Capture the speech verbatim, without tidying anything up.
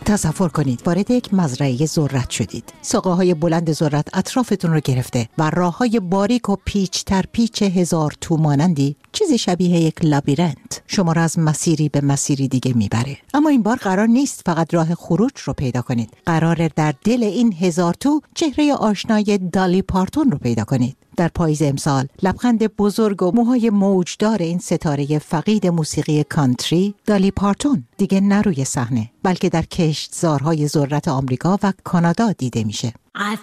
تصور کنید وارد یک مزرعه ذرت شدید. ساقه‌های بلند ذرت اطرافتون رو گرفته و راه‌های باریک و پیچ تر پیچ هزار تو مانندی، چیزی شبیه یک لابیرنت، شما را از مسیری به مسیری دیگه میبره. اما این بار قرار نیست فقط راه خروج رو پیدا کنید. قراره در دل این هزار تو چهره آشنای دالی پارتون رو پیدا کنید. در پاییز امسال لبخند بزرگ و موهای موجدار این ستاره فقید موسیقی کانتری، دالی پارتون، دیگه نه روی صحنه بلکه در کشتزارهای ذرت آمریکا و کانادا دیده میشه. I